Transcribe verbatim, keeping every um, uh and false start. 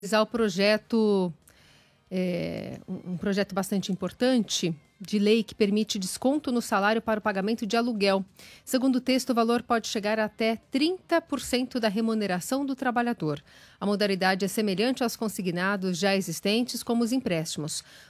o projeto, é, um projeto bastante importante de lei que permite desconto no salário para o pagamento de aluguel. Segundo o texto, o valor pode chegar até trinta por cento da remuneração do trabalhador. A modalidade é semelhante aos consignados já existentes, como os empréstimos.